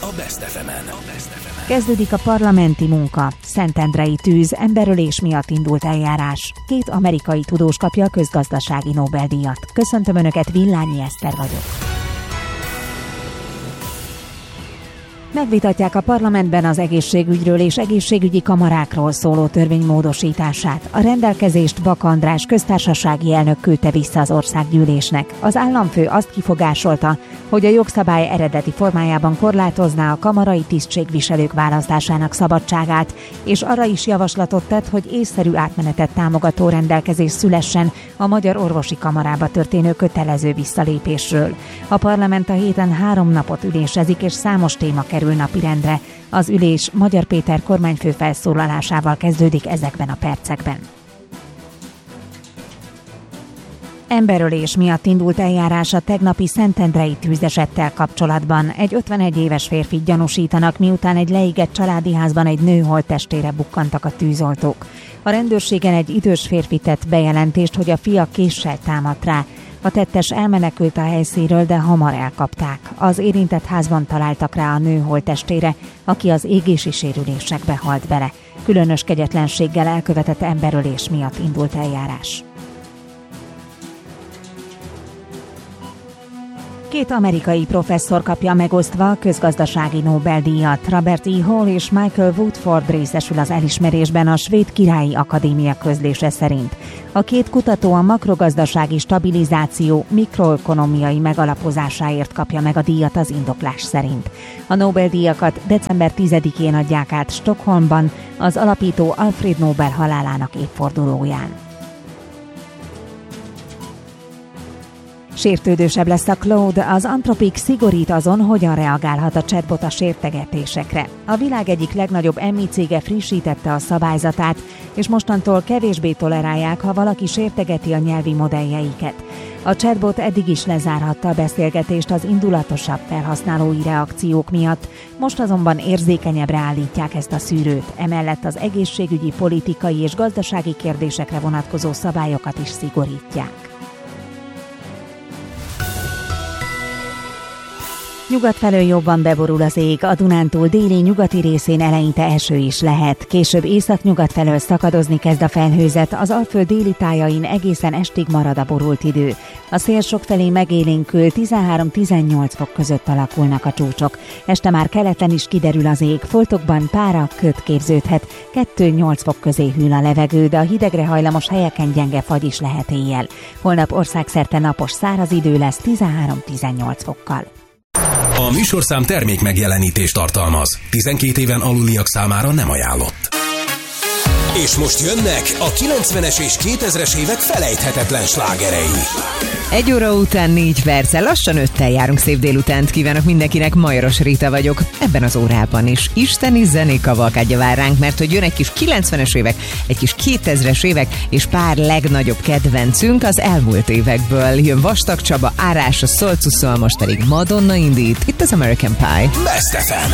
Best FM-en. Kezdődik a parlamenti munka. Szentendrei tűz, emberölés miatt indult eljárás. 2 amerikai tudós kapja a közgazdasági Nobel-díjat. Köszöntöm Önöket, Villányi Eszter vagyok. Megvitatják a parlamentben az egészségügyről és egészségügyi kamarákról szóló törvény módosítását. A rendelkezést Bak András köztársasági elnök küldte vissza az országgyűlésnek. Az államfő azt kifogásolta, hogy a jogszabály eredeti formájában korlátozná a kamarai tisztségviselők választásának szabadságát, és arra is javaslatot tett, hogy észszerű átmenetet támogató rendelkezés szülessen a Magyar Orvosi Kamarába történő kötelező visszalépésről. A parlament a héten 3 napot ülésezik, és számos téma kerül napirendre. Az ülés Magyar Péter kormányfő felszólalásával kezdődik ezekben a percekben. Emberölés miatt indult eljárás a tegnapi szentendrei tűzesettel kapcsolatban. Egy 51 éves férfit gyanúsítanak, miután egy leégett családi házban egy nő holttestére bukkantak a tűzoltók. A rendőrségen egy idős férfi tett bejelentést, hogy a fia késsel támadt rá. A tettes elmenekült a helyszínről, de hamar elkapták. Az érintett házban találtak rá a nő holttestére, aki az égési sérülésekbe halt bele. Különös kegyetlenséggel elkövetett emberölés miatt indult eljárás. 2 amerikai professzor kapja megosztva a közgazdasági Nobel-díjat. Robert E. Hall és Michael Woodford részesül az elismerésben a Svéd Királyi Akadémia közlése szerint. A 2 kutató a makrogazdasági stabilizáció mikroökonomiai megalapozásáért kapja meg a díjat az indoklás szerint. A Nobel-díjakat december 10-én adják át Stockholmban az alapító Alfred Nobel halálának évfordulóján. Sértődősebb lesz a Claude, az Anthropic szigorít azon, hogyan reagálhat a chatbot a sértegetésekre. A világ egyik legnagyobb EMI cége frissítette a szabályzatát, és mostantól kevésbé tolerálják, ha valaki sértegeti a nyelvi modelljeiket. A chatbot eddig is lezárhatta a beszélgetést az indulatosabb felhasználói reakciók miatt, most azonban érzékenyebbre állítják ezt a szűrőt, emellett az egészségügyi, politikai és gazdasági kérdésekre vonatkozó szabályokat is szigorítják. Nyugat felől jobban beborul az ég, a Dunántúl déli nyugati részén eleinte eső is lehet. Később északnyugat felől szakadozni kezd a felhőzet, az Alföld déli tájain egészen estig marad a borult idő. A szél sokfelé megélénkül, 13-18 fok között alakulnak a csúcsok. Este már keleten is kiderül az ég, foltokban pára, köd képződhet, 2-8 fok közé hűl a levegő, de a hidegre hajlamos helyeken gyenge fagy is lehet éjjel. Holnap országszerte napos száraz idő lesz 13-18 fokkal. A műsorszám termék megjelenítést tartalmaz. 12 éven aluliak számára nem ajánlott. És most jönnek a 90-es és 2000-es évek felejthetetlen slágerei. 1 óra után 4 perccel, lassan 5-tel járunk, szép délutánt kívánok mindenkinek, Majoros Rita vagyok. Ebben az órában is isteni zenékavalkádja vár ránk, mert hogy jön egy kis 90-es évek, egy kis 2000-es évek, és pár legnagyobb kedvencünk az elmúlt évekből. Jön Vastag Csaba, Árás, a Szolcuszol, most pedig Madonna indít, itt az American Pie. Best FM.